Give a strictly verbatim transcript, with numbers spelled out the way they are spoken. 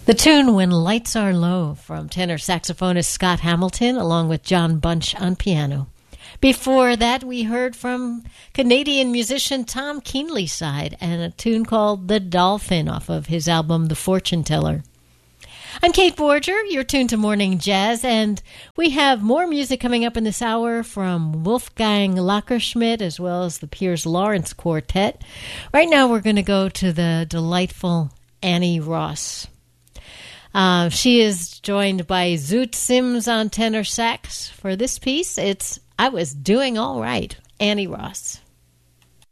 The tune When Lights Are Low from tenor saxophonist Scott Hamilton along with John Bunch on piano. Before that, we heard from Canadian musician Tom Keenlyside and a tune called The Dolphin off of his album The Fortune Teller. I'm Kate Borger, you're tuned to Morning Jazz, and we have more music coming up in this hour from Wolfgang Lackerschmidt as well as the Piers Lawrence Quartet. Right now we're going to go to the delightful Annie Ross. Uh, she is joined by Zoot Sims on tenor sax. For this piece, it's I Was Doing All Right, Annie Ross.